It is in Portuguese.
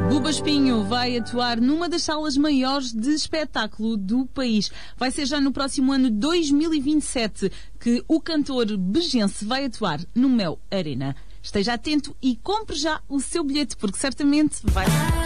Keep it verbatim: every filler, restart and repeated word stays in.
Buba Espinho vai atuar numa das salas maiores de espetáculo do país. Vai ser já no próximo ano dois mil e vinte e sete que o cantor begense vai atuar no Mel Arena. Esteja atento e compre já o seu bilhete, porque certamente vai...